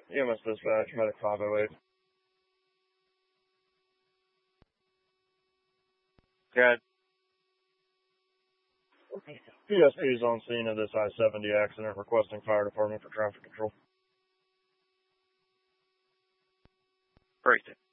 EMS dispatch, medic 508. Good. PSP is on scene of this I-70 accident, requesting fire department for traffic control. Great.